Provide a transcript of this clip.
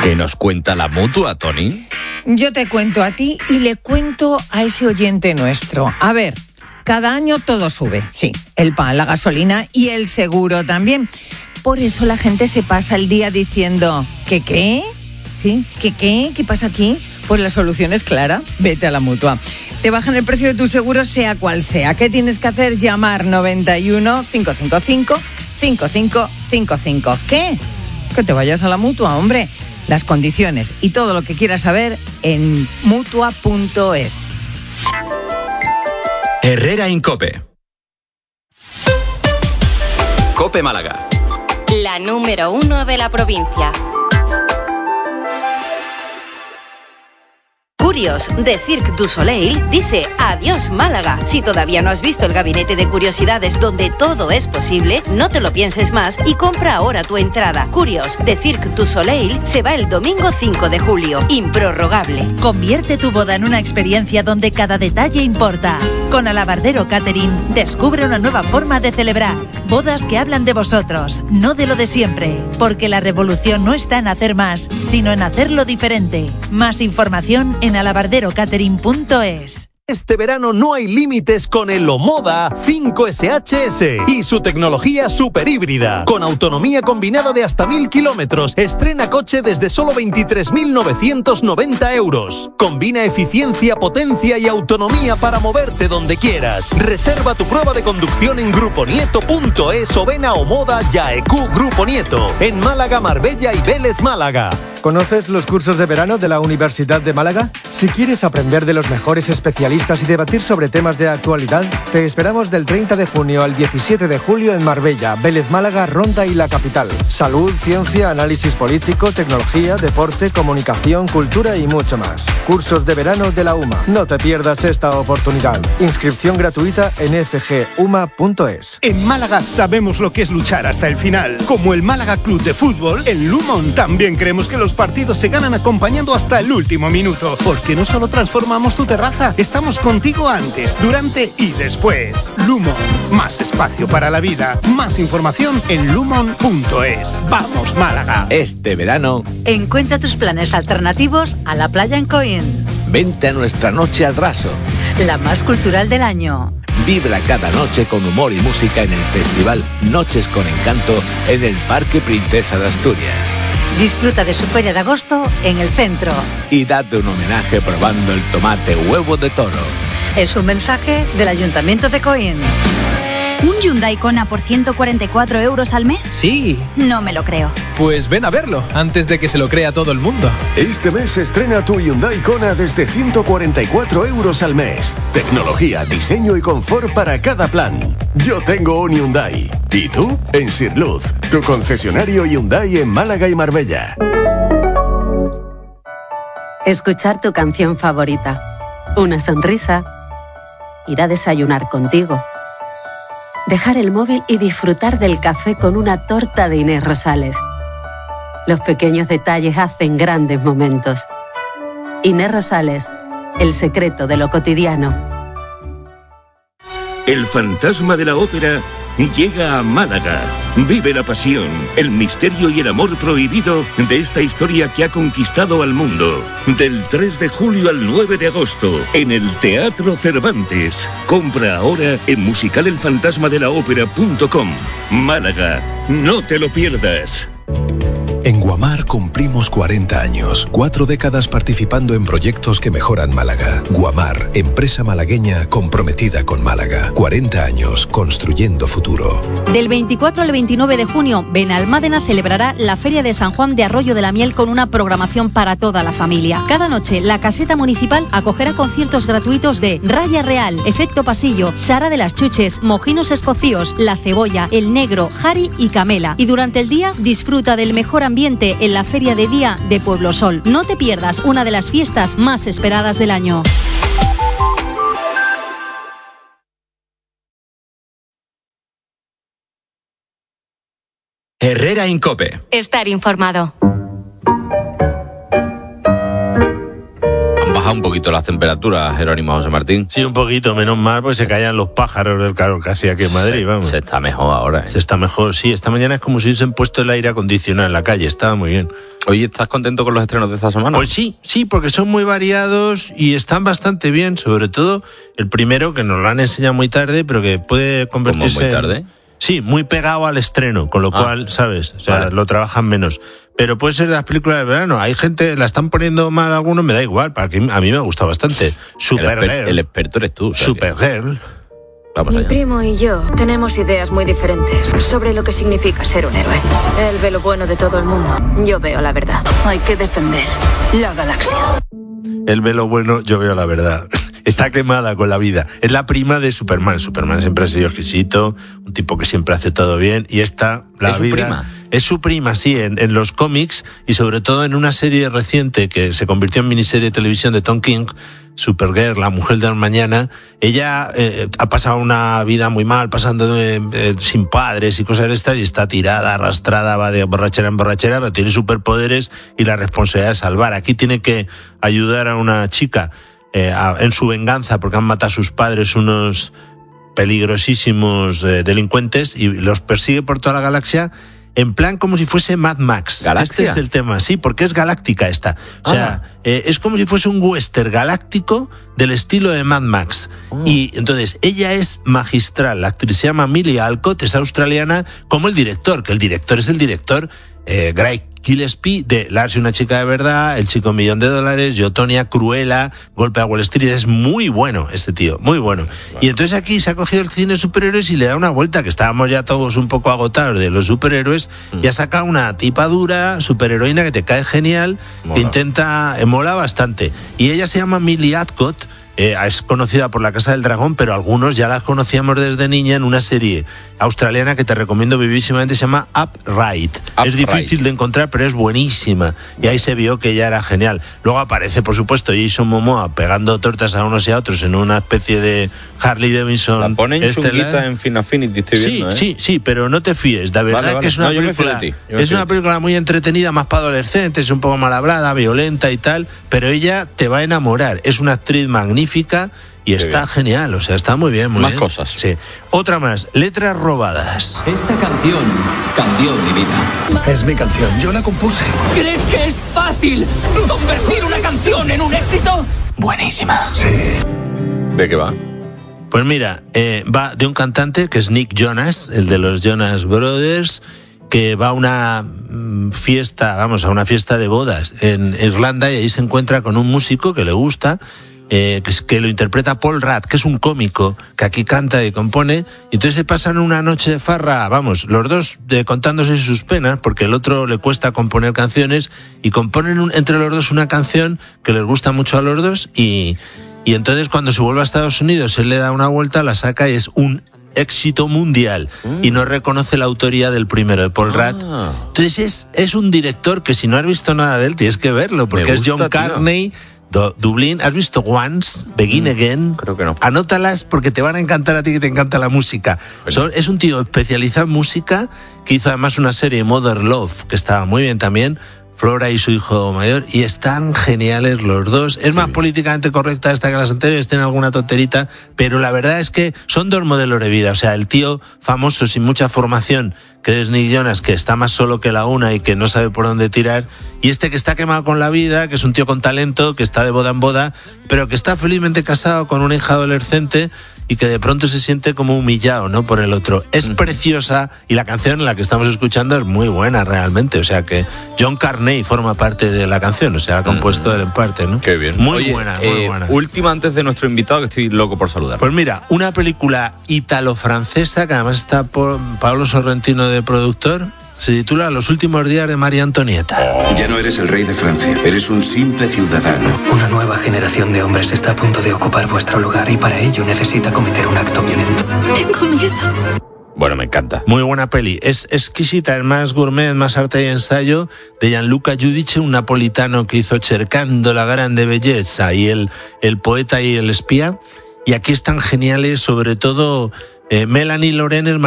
¿Qué nos cuenta la Mutua, Tony? Yo te cuento a ti y le cuento a ese oyente nuestro. A ver, cada año todo sube, sí, el pan, la gasolina y el seguro también. Por eso la gente se pasa el día diciendo, ¿qué? ¿Sí? ¿Qué pasa aquí? Pues la solución es clara, vete a la Mutua. Te bajan el precio de tu seguro sea cual sea. ¿Qué tienes que hacer? Llamar 91 555 5555. ¿Qué? Que te vayas a la Mutua, hombre. Las condiciones y todo lo que quieras saber en Mutua.es. Herrera en COPE. COPE Málaga. La número 1 de la provincia. Curios, de Cirque du Soleil, dice adiós Málaga. Si todavía no has visto el gabinete de curiosidades donde todo es posible, no te lo pienses más y compra ahora tu entrada. Curios, de Cirque du Soleil se va el domingo 5 de julio, improrrogable. Convierte tu boda en una experiencia donde cada detalle importa. Con Alabardero Catering, descubre una nueva forma de celebrar. Bodas que hablan de vosotros, no de lo de siempre. Porque la revolución no está en hacer más, sino en hacerlo diferente. Más información en alabarderocatering.es. Este verano no hay límites con el Omoda 5SHS y su tecnología superhíbrida. Con autonomía combinada de hasta 1000 kilómetros, estrena coche desde solo 23.990 euros. Combina eficiencia, potencia y autonomía para moverte donde quieras. Reserva tu prueba de conducción en gruponieto.es o ven a Omoda Yaeku Grupo Nieto, en Málaga, Marbella y Vélez Málaga. ¿Conoces los cursos de verano de la Universidad de Málaga? Si quieres aprender de los mejores especialistas y debatir sobre temas de actualidad, te esperamos del 30 de junio al 17 de julio en Marbella, Vélez Málaga, Ronda y la capital. Salud, ciencia, análisis político, tecnología, deporte, comunicación, cultura y mucho más. Cursos de verano de la UMA. No te pierdas esta oportunidad. Inscripción gratuita en fguma.es. En Málaga sabemos lo que es luchar hasta el final. Como el Málaga Club de Fútbol, en Lumon también creemos que los partidos se ganan acompañando hasta el último minuto, porque no solo transformamos tu terraza, estamos contigo antes, durante y después. Lumon, más espacio para la vida. Más información en lumon.es. ¡Vamos, Málaga! Este verano, Encuentra tus planes alternativos a la playa en Coín, vente a nuestra noche al raso. la más cultural del año. Vibra cada noche con humor y música en el festival Noches con Encanto en el Parque Princesa de Asturias. Disfruta de su feria de agosto en el centro. Y date un homenaje probando el tomate huevo de toro. Es un mensaje del Ayuntamiento de Coín. ¿Un Hyundai Kona por 144 euros al mes? Sí. No me lo creo. Pues ven a verlo, antes de que se lo crea todo el mundo. Este mes estrena tu Hyundai Kona desde 144 euros al mes. Tecnología, diseño y confort para cada plan. Yo tengo un Hyundai. ¿Y tú? En Sirluz, tu concesionario Hyundai en Málaga y Marbella. Escuchar tu canción favorita. Una sonrisa. Ir a desayunar contigo. Dejar el móvil y disfrutar del café con una torta de Inés Rosales. Los pequeños detalles hacen grandes momentos. Inés Rosales, el secreto de lo cotidiano. El fantasma de la ópera llega a Málaga. Vive la pasión, el misterio y el amor prohibido de esta historia que ha conquistado al mundo. Del 3 de julio al 9 de agosto, en el Teatro Cervantes. Compra ahora en musicalelfantasmadelaopera.com. Málaga, no te lo pierdas. En Guamar cumplimos 40 años, 4 décadas participando en proyectos que mejoran Málaga. Guamar, empresa malagueña comprometida con Málaga. 40 años construyendo futuro. Del 24 al 29 de junio, Benalmádena celebrará la Feria de San Juan de Arroyo de la Miel con una programación para toda la familia. Cada noche, la caseta municipal acogerá conciertos gratuitos de Raya Real, Efecto Pasillo, Sara de las Chuches, Mojinos Escocíos, La Cebolla, El Negro, Jari y Camela. Y durante el día, disfruta del mejor ambiente en la Feria de Día de Pueblo Sol. No te pierdas una de las fiestas más esperadas del año. Herrera en COPE. Estar informado. bajado un poquito las temperaturas, Jerónimo José Martín. Sí, un poquito, menos mal, pues se caían los pájaros del calor que hacía aquí en Madrid, vamos. Se está mejor ahora, ¿eh? Se está mejor, sí. Esta mañana es como si hubiesen puesto el aire acondicionado en la calle, estaba muy bien. Oye, ¿estás contento con los estrenos de esta semana? Pues sí, porque son muy variados y están bastante bien, sobre todo el primero, que nos lo han enseñado muy tarde, pero que puede convertirse... ¿Cómo muy tarde? Sí, muy pegado al estreno, con lo cual, ¿sabes? O sea, lo trabajan menos. Pero puede ser las películas de verano. Hay gente, la están poniendo mal algunos, me da igual, para que a mí me gusta bastante. Supergirl. El experto eres tú. Supergirl. Mi primo y yo tenemos ideas muy diferentes sobre lo que significa ser un héroe. Él ve lo bueno de todo el mundo. Yo veo la verdad. Hay que defender la galaxia. Él ve lo bueno, yo veo la verdad. Está quemada con la vida. Es la prima de Superman. Superman siempre ha sido exquisito, un tipo que siempre hace todo bien. Y esta, la ¿Es vida... su prima? Es su prima, sí, en los cómics y sobre todo en una serie reciente que se convirtió en miniserie de televisión de Tom King, Supergirl, la mujer de mañana. Ella ha pasado una vida muy mal, pasando sin padres y cosas de estas, y está tirada, arrastrada, va de borrachera en borrachera, pero tiene superpoderes y la responsabilidad de salvar. Aquí tiene que ayudar a una chica en su venganza porque han matado a sus padres unos peligrosísimos delincuentes y los persigue por toda la galaxia. En plan como si fuese Mad Max. ¿Galaxia? Este es el tema, sí, porque es galáctica esta. O sea, es como si fuese un western galáctico del estilo de Mad Max. Y entonces, ella es magistral. La actriz se llama Millie Alcott, es australiana, como el director, que el director es el director Craig Gillespie de Lars y una chica de verdad, El chico $1 millón, Yo, Tonya, Cruella, Golpe a Wall Street. Es muy bueno este tío, muy bueno. Y entonces aquí se ha cogido el cine de superhéroes y le da una vuelta, que estábamos ya todos un poco agotados de los superhéroes, y ha sacado una tipa dura, superheroína, que te cae genial, que intenta, mola bastante. Y ella se llama Millie Alcott. Es conocida por La Casa del Dragón, pero algunos ya la conocíamos desde niña en una serie australiana que te recomiendo vivísimamente, se llama Upright. Es difícil de encontrar, pero es buenísima. Y ahí se vio que ella era genial. Luego aparece, por supuesto, Jason Momoa pegando tortas a unos y a otros en una especie de Harley Davidson. La ponen chunguita en Film Affinity, estoy viendo, sí, pero no te fíes. La verdad que es una película, una película muy entretenida, más para adolescentes, un poco mal hablada, violenta y tal, pero ella te va a enamorar. Es una actriz magnífica y está genial, o sea, está muy bien, muy bien. Más cosas. Sí. Otra más, Letras robadas. Esta canción cambió mi vida. Es mi canción, yo la compuse. ¿Crees que es fácil convertir una canción en un éxito? Buenísima. Sí. ¿De qué va? Pues mira, va de un cantante que es Nick Jonas, el de los Jonas Brothers, que va a una fiesta, a una fiesta de bodas en Irlanda, y ahí se encuentra con un músico que le gusta, que lo interpreta Paul Rudd, que es un cómico que aquí canta y compone, y entonces se pasan una noche de farra, los dos contándose sus penas, porque el otro le cuesta componer canciones, y componen entre los dos una canción que les gusta mucho a los dos, y entonces cuando se vuelve a Estados Unidos él le da una vuelta, la saca y es un éxito mundial, y no reconoce la autoría del primero, de Paul Rudd. Entonces es un director que si no has visto nada de él tienes que verlo, porque es John Carney, Dublín. ¿Has visto Once, Begin Again? Creo que no. Anótalas porque te van a encantar a ti, que te encanta la música. Es un tío especializado en música, que hizo además una serie, Mother Love, que estaba muy bien también, Flora y su hijo mayor, y están geniales los dos. Es más políticamente correcta esta que las anteriores, tiene alguna tonterita, pero la verdad es que son dos modelos de vida. O sea, el tío famoso sin mucha formación, que es Nick Jonas, que está más solo que la una y que no sabe por dónde tirar, y este que está quemado con la vida, que es un tío con talento, que está de boda en boda, pero que está felizmente casado con una hija adolescente y que de pronto se siente como humillado, ¿no?, por el otro. Es preciosa, y la canción en la que estamos escuchando es muy buena realmente. O sea que John Carney forma parte de la canción, o sea, ha compuesto él en parte, ¿no? Qué bien. Muy buena. Última antes de nuestro invitado, que estoy loco por saludar. Pues mira, una película italo-francesa, que además está por Pablo Sorrentino de productor, se titula Los últimos días de María Antonieta. Ya no eres el rey de Francia, eres un simple ciudadano. Una nueva generación de hombres está a punto de ocupar vuestro lugar, y para ello necesita cometer un acto violento. Tengo miedo. Bueno, me encanta. Muy buena peli. Es exquisita, es más gourmet, más arte y ensayo, de Gianluca Giudice, un napolitano que hizo Cercando la grande belleza y el poeta y el espía. Y aquí están geniales, sobre todo Melanie Laurent,